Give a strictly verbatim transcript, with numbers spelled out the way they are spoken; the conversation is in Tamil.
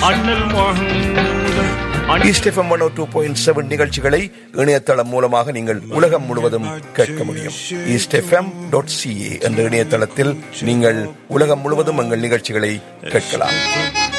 அண்ணல் மகன் ஈஸ்ட் எஃப்எம் ஒன் ஓ டூ பாயிண்ட் செவன் நிகழ்ச்சிகளை இணையதளம் மூலமாக நீங்கள் உலகம் முழுவதும் கேட்க முடியும். ஈஸ்ட் எஃப்எம் டாட் சிஏ என்ற இணையதளத்தில் நீங்கள் உலகம் முழுவதும் எங்கள் நிகழ்ச்சிகளை கேட்கலாம்.